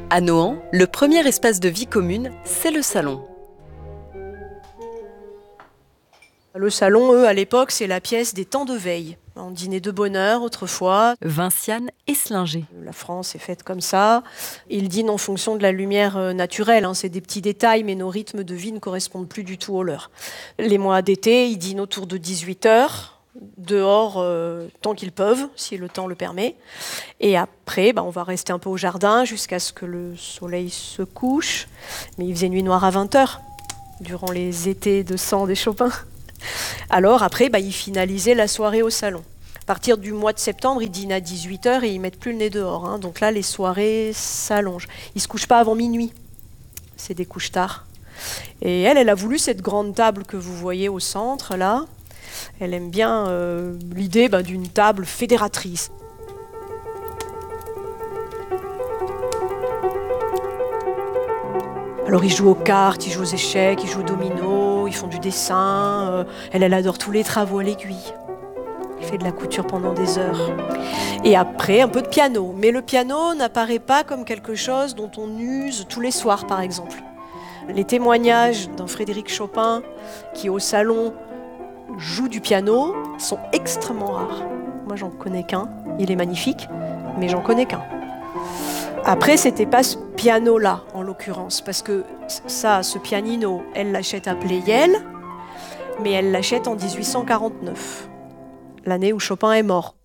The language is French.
À Nohant, le premier espace de vie commune, c'est le salon. Le salon, à l'époque, c'est la pièce des temps de veille. On dînait de bonne heure autrefois. Vinciane Eslinger. La France est faite comme ça. Ils dînent en fonction de la lumière naturelle. C'est des petits détails, mais nos rythmes de vie ne correspondent plus du tout aux leurs. Les mois d'été, ils dînent autour de 18h, dehors tant qu'ils peuvent, si le temps le permet. Et après, on va rester un peu au jardin jusqu'à ce que le soleil se couche. Mais il faisait nuit noire à 20h, durant les étés de sang des Chopin. Alors après, ils finalisaient la soirée au salon. À partir du mois de septembre, ils dînent à 18h et ils ne mettent plus le nez dehors. Donc là, les soirées s'allongent. Ils ne se couchent pas avant minuit. C'est des couches tard. Et elle a voulu cette grande table que vous voyez au centre, là. Elle aime bien l'idée d'une table fédératrice. Alors ils jouent aux cartes, ils jouent aux échecs, ils jouent au domino, ils font du dessin. Elle adore tous les travaux à l'aiguille. Elle fait de la couture pendant des heures. Et après, un peu de piano. Mais le piano n'apparaît pas comme quelque chose dont on use tous les soirs, par exemple. Les témoignages d'un Frédéric Chopin qui, au salon, joue du piano sont extrêmement rares. Moi, j'en connais qu'un. Il est magnifique, mais j'en connais qu'un. Après, c'était pas ce piano-là, en l'occurrence, parce que ce pianino, elle l'achète à Pleyel, mais elle l'achète en 1849, l'année où Chopin est mort.